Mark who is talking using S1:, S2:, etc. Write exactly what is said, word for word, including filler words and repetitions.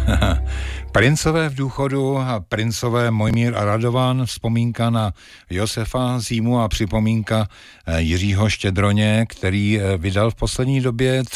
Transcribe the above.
S1: Princové v důchodu a princové Mojmír a Radovan, vzpomínka na Josefa Zímu a připomínka Jiřího Štědroně, který vydal v poslední době